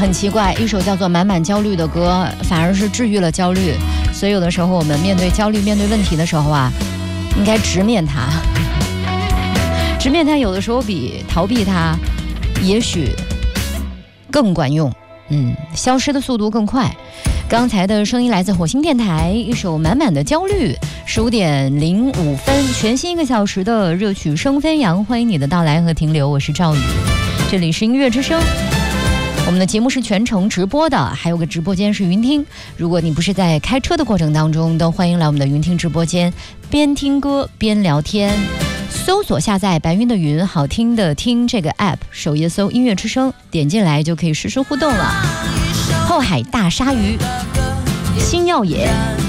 很奇怪，一首叫做《满满焦虑》的歌，反而是治愈了焦虑。所以有的时候我们面对焦虑、面对问题的时候啊，应该直面它。直面它有的时候比逃避它，也许更管用。消失的速度更快。刚才的声音来自火星电台，一首《满满的焦虑》，15点05分，全新1个小时的热曲声飞扬，欢迎你的到来和停留，我是赵宇，这里是音乐之声。我们的节目是全程直播的，还有个直播间是云听。如果你不是在开车的过程当中，都欢迎来我们的云听直播间，边听歌边聊天。搜索下载白云的云，好听的听这个 app， 首页搜音乐之声，点进来就可以实时互动了。后海大鲨鱼，星耀野。